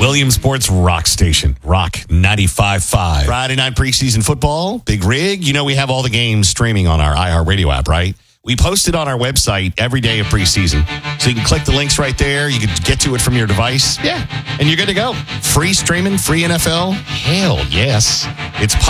Williamsport's rock station, Rock 95.5. Friday night preseason football, big rig. You know we have all the games streaming on our iHeartRadio app, right? We post it on our website every day of preseason. So you can click the links right there. You can get to it from your device. Yeah. And you're good to go. Free streaming, free NFL. Hell yes. It's